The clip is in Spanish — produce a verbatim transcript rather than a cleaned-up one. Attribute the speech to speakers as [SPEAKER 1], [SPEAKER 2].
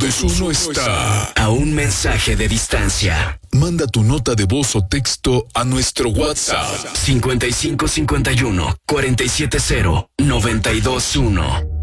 [SPEAKER 1] dos uno está
[SPEAKER 2] a un mensaje de distancia.
[SPEAKER 1] Manda tu nota de voz o texto a nuestro WhatsApp
[SPEAKER 2] cincuenta y cinco cincuenta y uno cuarenta y siete cero noventa y dos uno.